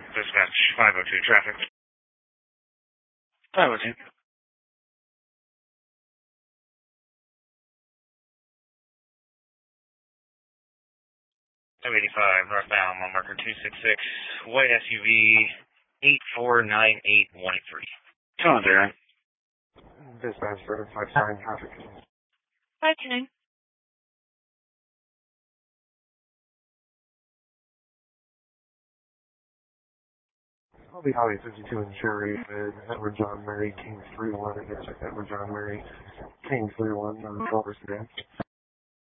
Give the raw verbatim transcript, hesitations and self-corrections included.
Dispatch five oh two traffic. five oh two. two eighty-five northbound, mile marker two six six, white S U V, eight four nine eight one eight three. Come on, Darren. Dispatch for five nine traffic. five two nine. I'll be Highway fifty-two in Cherry with Edward John Mary, King three one, intersect Edward John Mary, King three one, on Culver Sedan.